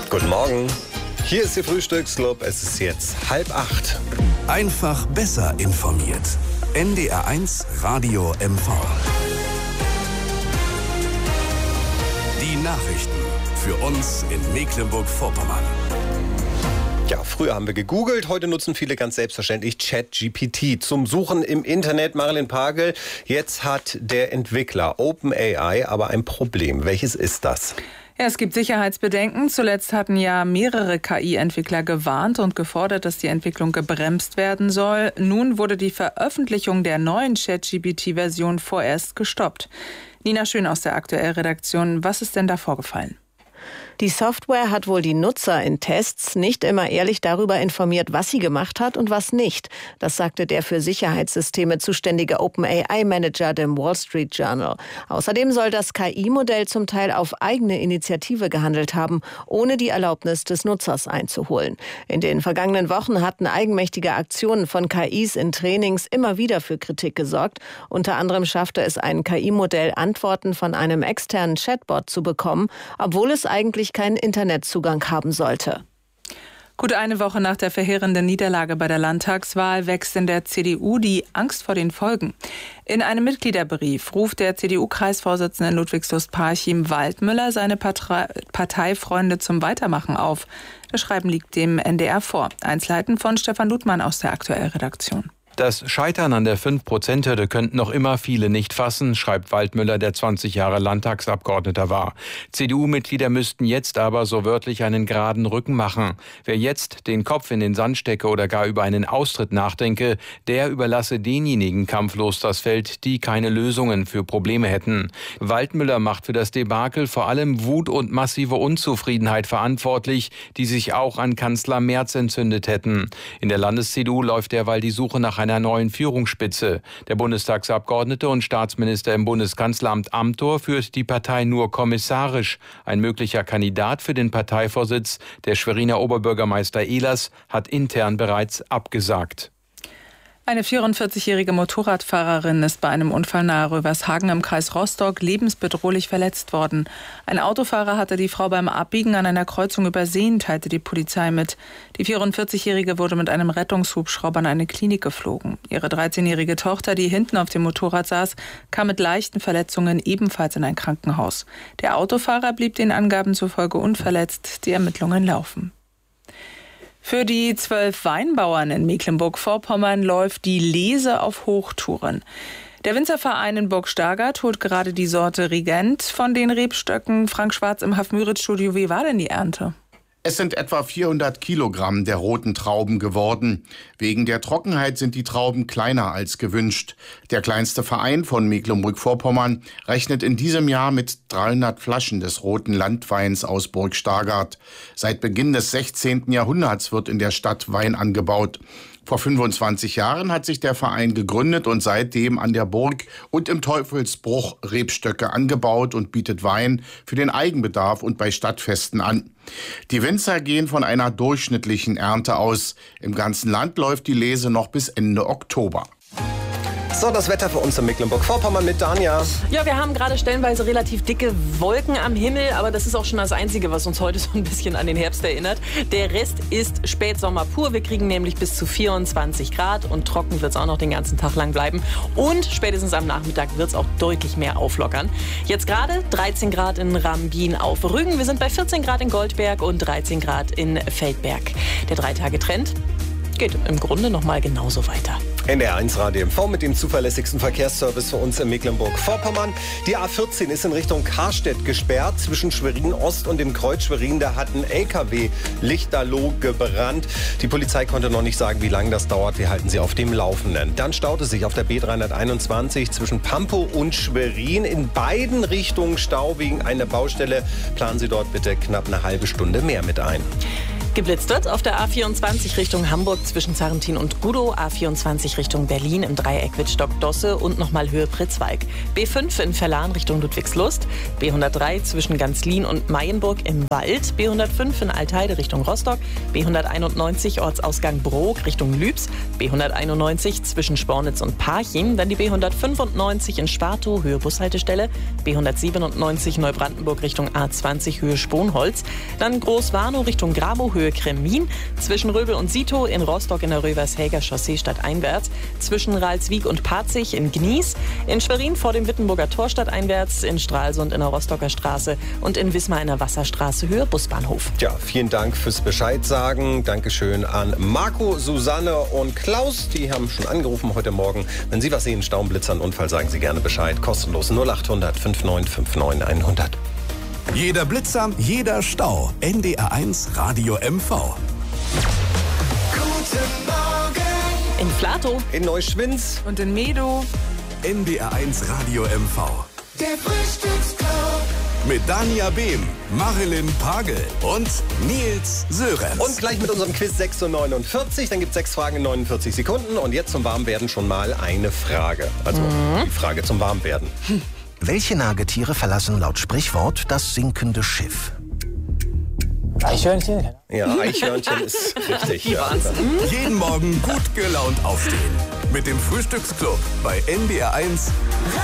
Guten Morgen. Hier ist Ihr Frühstücksclub. Es ist jetzt 7:30. Einfach besser informiert. NDR1 Radio MV. Die Nachrichten für uns in Mecklenburg-Vorpommern. Ja, früher haben wir gegoogelt, heute nutzen viele ganz selbstverständlich ChatGPT zum Suchen im Internet. Marilyn Pagel, jetzt hat der Entwickler OpenAI aber ein Problem. Welches ist das? Ja, es gibt Sicherheitsbedenken. Zuletzt hatten ja mehrere KI-Entwickler gewarnt und gefordert, dass die Entwicklung gebremst werden soll. Nun wurde die Veröffentlichung der neuen ChatGPT-Version vorerst gestoppt. Nina Schön aus der Aktuell-Redaktion. Was ist denn da vorgefallen? Die Software hat wohl die Nutzer in Tests nicht immer ehrlich darüber informiert, was sie gemacht hat und was nicht. Das sagte der für Sicherheitssysteme zuständige OpenAI-Manager dem Wall Street Journal. Außerdem soll das KI-Modell zum Teil auf eigene Initiative gehandelt haben, ohne die Erlaubnis des Nutzers einzuholen. In den vergangenen Wochen hatten eigenmächtige Aktionen von KIs in Trainings immer wieder für Kritik gesorgt. Unter anderem schaffte es ein KI-Modell, Antworten von einem externen Chatbot zu bekommen, obwohl es eigentlich keinen Internetzugang haben sollte. Gut eine Woche nach der verheerenden Niederlage bei der Landtagswahl wächst in der CDU die Angst vor den Folgen. In einem Mitgliederbrief ruft der CDU-Kreisvorsitzende in Ludwigslust-Parchim Waldmüller seine Parteifreunde zum Weitermachen auf. Das Schreiben liegt dem NDR vor. Einzelheiten von Stefan Ludmann aus der Aktuell-Redaktion. Das Scheitern an der 5%-Hürde könnten noch immer viele nicht fassen, schreibt Waldmüller, der 20 Jahre Landtagsabgeordneter war. CDU-Mitglieder müssten jetzt aber so wörtlich einen geraden Rücken machen. Wer jetzt den Kopf in den Sand stecke oder gar über einen Austritt nachdenke, der überlasse denjenigen kampflos das Feld, die keine Lösungen für Probleme hätten. Waldmüller macht für das Debakel vor allem Wut und massive Unzufriedenheit verantwortlich, die sich auch an Kanzler Merz entzündet hätten. In der Landes-CDU läuft derweil die Suche nach einer neuen Führungsspitze. Der Bundestagsabgeordnete und Staatsminister im Bundeskanzleramt Amthor führt die Partei nur kommissarisch. Ein möglicher Kandidat für den Parteivorsitz, der Schweriner Oberbürgermeister Ehlers, hat intern bereits abgesagt. Eine 44-jährige Motorradfahrerin ist bei einem Unfall nahe Rövershagen im Kreis Rostock lebensbedrohlich verletzt worden. Ein Autofahrer hatte die Frau beim Abbiegen an einer Kreuzung übersehen, teilte die Polizei mit. Die 44-jährige wurde mit einem Rettungshubschrauber in eine Klinik geflogen. Ihre 13-jährige Tochter, die hinten auf dem Motorrad saß, kam mit leichten Verletzungen ebenfalls in ein Krankenhaus. Der Autofahrer blieb den Angaben zufolge unverletzt. Die Ermittlungen laufen. Für die 12 Weinbauern in Mecklenburg-Vorpommern läuft die Lese auf Hochtouren. Der Winzerverein in Burg Stargard holt gerade die Sorte Regent von den Rebstöcken. Frank Schwarz im Haff-Müritz-Studio. Wie war denn die Ernte? Es sind etwa 400 Kilogramm der roten Trauben geworden. Wegen der Trockenheit sind die Trauben kleiner als gewünscht. Der kleinste Verein von Mecklenburg-Vorpommern rechnet in diesem Jahr mit 300 Flaschen des roten Landweins aus Burg Stargard. Seit Beginn des 16. Jahrhunderts wird in der Stadt Wein angebaut. Vor 25 Jahren hat sich der Verein gegründet und seitdem an der Burg und im Teufelsbruch Rebstöcke angebaut und bietet Wein für den Eigenbedarf und bei Stadtfesten an. Die Winzer gehen von einer durchschnittlichen Ernte aus. Im ganzen Land läuft die Lese noch bis Ende Oktober. So, das Wetter für uns in Mecklenburg-Vorpommern mit Danja. Ja, wir haben gerade stellenweise relativ dicke Wolken am Himmel, aber das ist auch schon das Einzige, was uns heute so ein bisschen an den Herbst erinnert. Der Rest ist Spätsommer pur. Wir kriegen nämlich bis zu 24 Grad und trocken wird es auch noch den ganzen Tag lang bleiben. Und spätestens am Nachmittag wird es auch deutlich mehr auflockern. Jetzt gerade 13 Grad in Rambin auf Rügen. Wir sind bei 14 Grad in Goldberg und 13 Grad in Feldberg. Der 3-Tage-Trend geht im Grunde noch mal genauso weiter. NDR1 Radio MV mit dem zuverlässigsten Verkehrsservice für uns in Mecklenburg-Vorpommern. Die A14 ist in Richtung Karstedt gesperrt. Zwischen Schwerin-Ost und dem Kreuz Schwerin, da hat ein LKW lichterloh gebrannt. Die Polizei konnte noch nicht sagen, wie lange das dauert. Wir halten sie auf dem Laufenden. Dann staute sich auf der B321 zwischen Pampo und Schwerin in beiden Richtungen Stau wegen einer Baustelle. Planen Sie dort bitte knapp eine halbe Stunde mehr mit ein. Geblitzt wird auf der A24 Richtung Hamburg zwischen Sarrentin und Gudow, A24 Richtung Berlin im Dreieck Wittstock-Dosse und nochmal Höhe Pritzwalk. B5 in Verlan Richtung Ludwigslust, B103 zwischen Ganzlin und Mayenburg im Wald, B105 in Altheide Richtung Rostock, B191 Ortsausgang Brok Richtung Lübs, B191 zwischen Spornitz und Parchim, dann die B195 in Spartow Höhe Bushaltestelle, B197 Neubrandenburg Richtung A20 Höhe Sponholz, dann Großwarnow Richtung Grabow Höhe Kremmin, zwischen Röbel und Sitow in Rostock in der Rövershäger Chaussee stadteinwärts, zwischen Ralswiek und Parzig in Gnies, in Schwerin vor dem Wittenburger Tor stadteinwärts, in Stralsund in der Rostocker Straße und in Wismar in der Wasserstraße Höhe Busbahnhof. Ja, vielen Dank fürs Bescheid sagen. Dankeschön an Marco, Susanne und Klaus. Die haben schon angerufen heute Morgen. Wenn Sie was sehen, Staublitzer, Unfall, sagen Sie gerne Bescheid. Kostenlos 0800 5959 100. Jeder Blitzer, jeder Stau. NDR1 Radio MV. In Flatow, In Neuschwinz. Und in Medow. NDR1 Radio MV. Der Frühstücksclub. Mit Dania Behm, Marilyn Pagel und Nils Sörensen. Und gleich mit unserem Quiz 6:49 Uhr. Dann gibt es 6 Fragen in 49 Sekunden. Und jetzt zum Warmwerden schon mal eine Frage. Also die Frage zum Warmwerden. Welche Nagetiere verlassen laut Sprichwort das sinkende Schiff? Eichhörnchen? Ja, Eichhörnchen ist richtig. Ja. Jeden Morgen gut gelaunt aufstehen. Mit dem Frühstücksclub bei NDR1